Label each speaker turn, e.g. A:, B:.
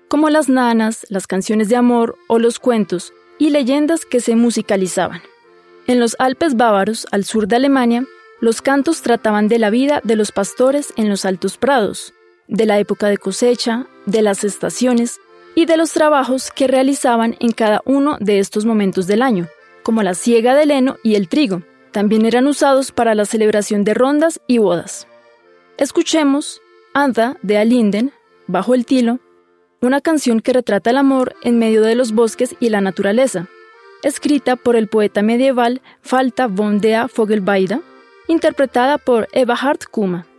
A: como las nanas, las canciones de amor o los cuentos y leyendas que se musicalizaban. En los Alpes bávaros, al sur de Alemania, los cantos trataban de la vida de los pastores en los altos prados, de la época de cosecha, de las estaciones y de los trabajos que realizaban en cada uno de estos momentos del año, como la siega del heno y el trigo. También eran usados para la celebración de rondas y bodas. Escuchemos Anda de Alinden, Bajo el Tilo, una canción que retrata el amor en medio de los bosques y la naturaleza, escrita por el poeta medieval Falta von der Vogelweide, interpretada por Eberhard Kuma.